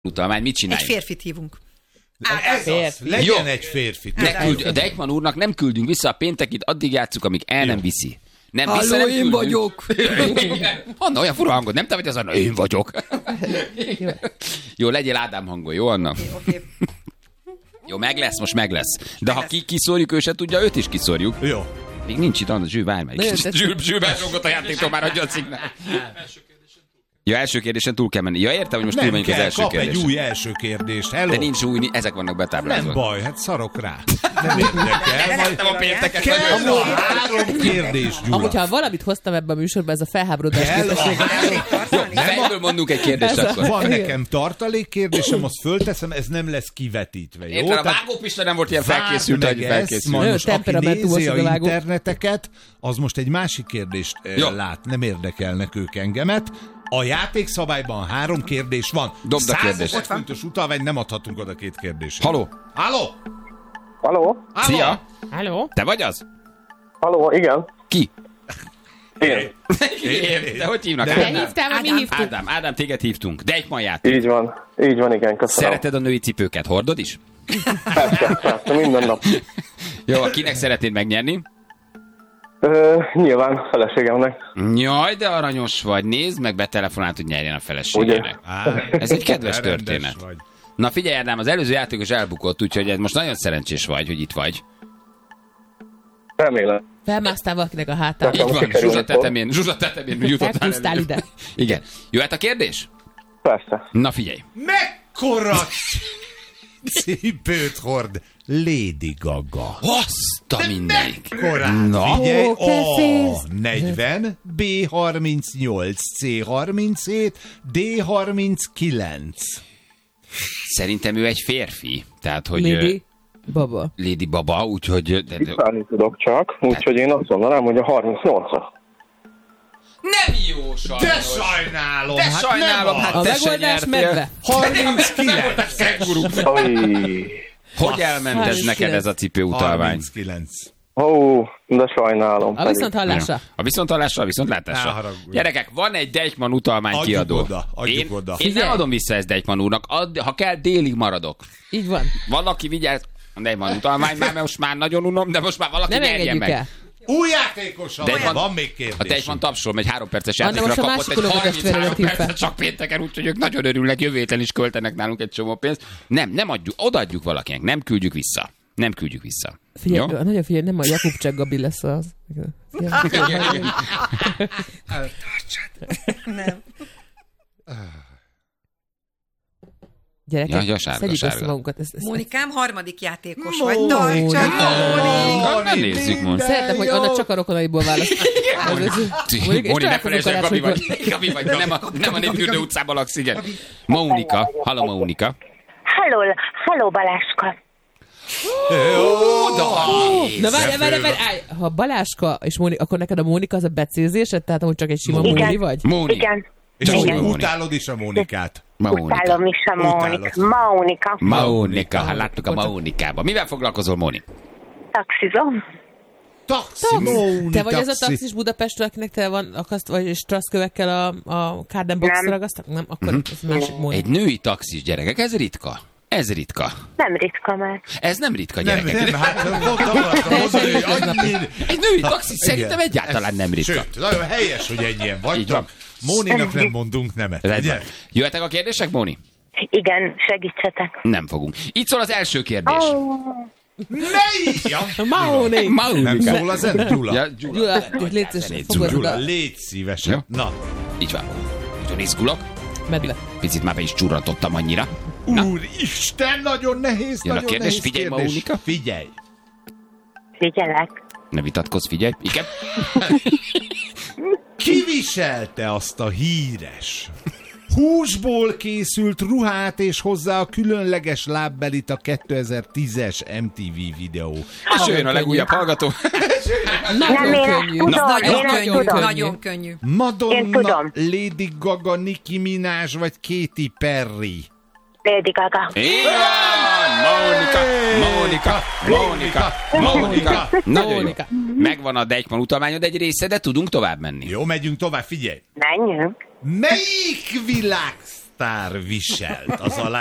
utalmány, mit csináljunk? Egy férfit hívunk. Ez az, legyen egy férfi. A Deichmann úrnak nem küldünk vissza a péntekit, addig játsszuk, amíg el nem viszi. Nem vissza, Halló, nem én vagyok. Anna, olyan fura hangod, nem te vagy az Anna? Én vagyok. Jó, legyél Ádám hangon, jó Anna? Okay. Jó, meg lesz, most meg lesz. De ha kiszórjuk, ő se tudja, őt is kiszórjuk. Jó. Még nincs itt Anna, Zsül, várj meg. Zsül besogott a játéktól, már adja a cikknek. Ja, első kérdésen túl kell menni. Ja, értem, hogy most túl menjünk az első kérdésen. Kap egy új első kérdést. Hello. De nincs új, ezek vannak betáblázva. Nem baj, hát szarok rá. Nem érdekel. Nem a pénteket Kell a 3 kérdés, Gyula. Amúgy, ha valamit hoztam ebben a műsorban, ez a felháborodás képesség. Fejből mondunk egy kérdést akkor. Van nekem tartalék kérdésem, azt fölteszem, ez nem lesz kivetítve, jó? Érted, a vágópista nem volt ilyen felkészült, hogy felkészült. Most aki nézi a interneteket, az most egy másik kérdést lát. Nem érdekelnek ők engemet. A játékszabályban 3 kérdés van. Dobd a kérdést. 100 fontos utalványt nem adhatunk oda 2 kérdésre. Haló. Halló? Halló? Szia. Halló? Te vagy az? Halló, igen. Ki? Én. De hogy hívnak? Te hívtál, vagy mi hívtuk? Ádám, téged hívtunk. Deichmann játék. Így van, igen, köszönöm. Szereted a női cipőket? Hordod is? Persze, minden nap. Jó, kinek szeretnéd megnyerni? Nyilván feleségemnek. Jaj, de aranyos vagy. Nézd meg, betelefonált, hogy nyerjen a feleségének. Ez egy kedves történet. Na figyelj, Ádám, az előző játékos elbukott, úgyhogy ez most nagyon szerencsés vagy, hogy itt vagy. Remélem. Felmásztál valakinek a hátán. Így van, Zsuzsa tetemén jutottál Felkúsztál ide. Igen. Jöhet a kérdés? Persze. Na figyelj. Mekkora cipőt hord Lady Gaga? Azt a mindenik. Korán. Na. Figyelj, Pókerfész. A40, B38, C37, D39. Szerintem ő egy férfi. Tehát, hogy... Lady Baba. Lady Baba, úgyhogy... Várni tudok csak, úgyhogy én azt mondanám, hogy a 38-as. Nem jó, sajnos. De sajnálom. De sajnálom, nem hát A te se megoldás nyertél. medve. 39. Hogy elment ez neked ez a cipő utalvány? 39. Ó, de sajnálom. A viszont hallásra. A viszonthallásra, a viszontlátásra. Gyerekek, van egy Deichmann utalmány Adjuk kiadó. adjuk oda. Én nem adom vissza ezt Deichmann úrnak. Ha kell, délig maradok. Így van. Valaki vigyázz. A Deichmann utalmány, már most már nagyon unom, de most már valaki Nem nyerjen engedjük meg. el. Új játékosan van még A kérdés. Deichmann tapsol, egy 3 perces Anna, játékra most a kapott másik egy unokatestvéredet 33 hív fel. percet csak pénteken, úgyhogy ők nagyon örülnek, jövő héten is költenek nálunk egy csomó pénzt. Nem adjuk, odaadjuk valakinek, nem küldjük vissza. Nem küldjük vissza. Figyelj, Jó? nagyon figyelj, nem a Jakub Gabi lesz az. Nem. Gyerekek, Ja, sárga, szedjük sárga. össze magunkat. Mónikám, harmadik játékos vagy. Tartsad, Na, nem nézzük most. Szeretem, hogy Anna csak a rokonaiból választ. Móni, ne felejtsd, Gabi vagy. Nem a Népfürdő utcában laksz, igen. Mónika. Halló, Mónika. Halló, Baláska. Na várj, ha Baláska és Mónika, akkor neked a Mónika az a becézésed? Tehát ahogy csak egy sima Móni vagy? Móni. Igen. És Igen. utálod is a Mónikát. Utálom is a Mónika. Hát láttuk a Mónikába. Mivel foglalkozol, Móni? Taxizom. Taxi. Te vagy az a taxis Budapestről, akinek te van akaszt, vagy strasszkövekkel a Carden Box ragasztak? Nem, akkor ez másik Móni. Egy női taxis, gyerekek, ez ritka. Ez ritka. Nem ritka már. Ez nem ritka, Nem, gyerekek. hát Egy női taxis szerintem egyáltalán nem ritka. Sőt, nagyon helyes, hogy ennyien Így vagytok. van. Móninak nem mondunk nemet. Rendben. Ugye? Jöhetek a kérdések, Móni? Igen, segítsetek. Nem fogunk. Itt szól az első kérdés. Melyik? Ja, Móni! nem szól az en, Gyula. Ja, Gyula, légy szíves, fogod Gyula, oda. légy szívesen. Jó. Na, Így van. Nagyon izgulok. Medve. Picit már be is csurrantottam annyira. Úristen, nagyon nehéz, Jön a nagyon kérdés, nehéz figyelj, kérdés. Mónika. Figyelj. Figyelek. Ne vitatkozz, figyelj. Igen. Ki viselte azt a híres húsból készült ruhát és hozzá a különleges lábbelit a 2010-es MTV videó? És jöjjön a legújabb hallgató. Nem, én könnyű. ezt tudom, Nagyon könnyű. Én Madonna, tudom. Lady Gaga, Nicki Minaj vagy Katy Perry? Lady Gaga. Mónika. Nagyon jó. Mónika. Megvan a Deichmann utalmányod egy része, de tudunk tovább menni. Jó, megyünk tovább, figyelj. Menjünk. Melyik világsztár sztár viselt az alá